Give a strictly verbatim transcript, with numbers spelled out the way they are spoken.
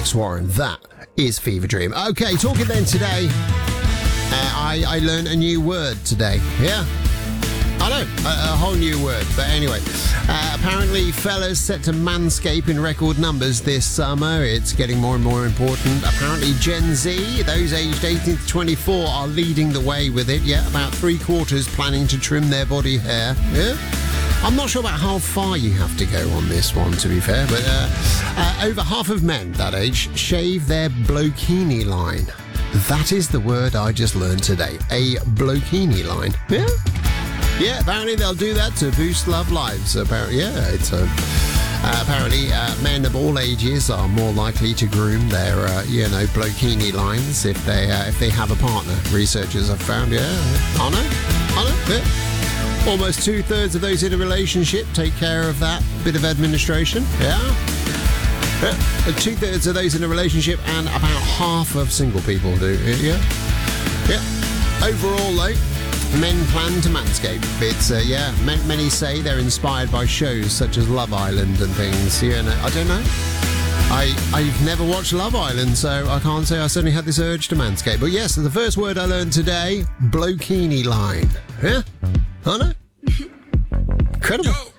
Alex Warren. That is Fever Dream. Okay, talking then today, uh, I, I learned a new word today. Yeah, I know, a, a whole new word. But anyway, uh, apparently fellas set to manscape in record numbers this summer. It's getting more and more important. Apparently Gen Z, those aged eighteen to twenty-four, are leading the way with it. Yeah, about three quarters planning to trim their body hair. Yeah. I'm not sure about how far you have to go on this one, to be fair, but uh, uh, over half of men that age shave their blokini line. That is the word I just learned today. A blokini line. Yeah? Yeah, apparently they'll do that to boost love lives. Apparently, yeah, it's uh, uh, apparently uh, men of all ages are more likely to groom their, uh, you know, blokini lines if they uh, if they have a partner. Researchers have found. Yeah, I know, I know. Yeah. Almost two-thirds of those in a relationship take care of that bit of administration. Yeah. yeah. Two-thirds of those in a relationship, and about half of single people do. Yeah. Yeah. Overall, though, men plan to manscape. It's, uh, yeah, many say they're inspired by shows such as Love Island and things. Yeah, no, I don't know. I, I've never watched Love Island, so I can't say I suddenly had this urge to manscape. But yes, the first word I learned today, blokini line. Yeah? I know. Incredible. Yo.